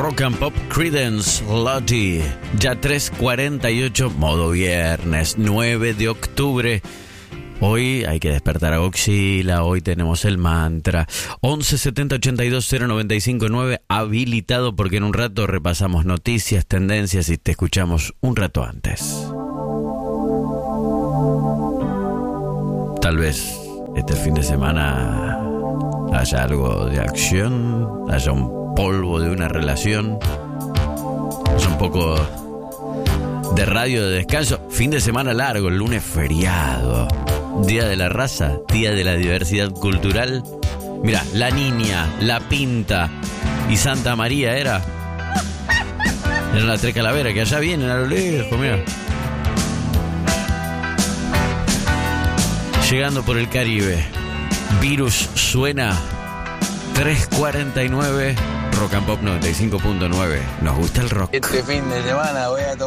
Rock and Pop, Creedence, Lottie. Ya 3:48, modo viernes, 9 de octubre. Hoy hay que despertar a Godzilla, hoy tenemos el mantra. 11 70 82 095 9, habilitado porque en un rato repasamos noticias, tendencias y te escuchamos un rato antes. Tal vez este fin de semana haya algo de acción, haya un polvo de una relación, haya un poco de radio de descanso. Fin de semana largo, el lunes feriado, Día de la Raza, Día de la Diversidad Cultural. Mira, La Niña, La Pinta y Santa María eran las tres calaveras que allá vienen a lo lejos, mira. Llegando por el Caribe, Virus suena 3:49, Rock and Pop 95.9. Nos gusta el rock. Este fin de semana voy a tomar